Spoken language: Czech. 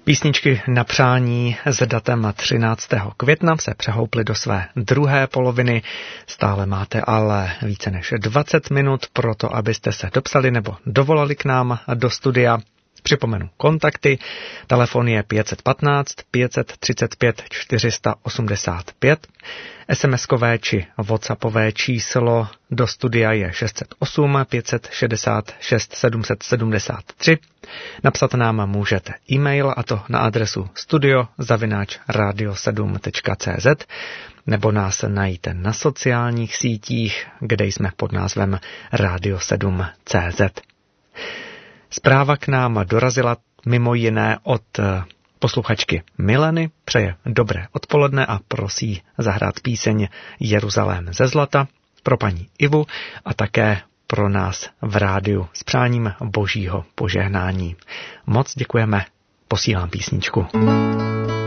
Písničky na přání s datem 13. května se přehouply do své druhé poloviny. Stále máte ale více než 20 minut pro to, abyste se dopsali nebo dovolali k nám do studia. Připomenu kontakty. Telefon je 515 535 485. SMS-kové či WhatsAppové číslo do studia je 608 566 773. Napsat nám můžete e-mail, a to na adresu studio@radio7.cz, nebo nás najít na sociálních sítích, kde jsme pod názvem Radio7.cz. Zpráva k nám dorazila mimo jiné od posluchačky Mileny, přeje dobré odpoledne a prosí zahrát píseň Jeruzalém ze zlata pro paní Ivu a také pro nás v rádiu s přáním božího požehnání. Moc děkujeme, posílám písničku.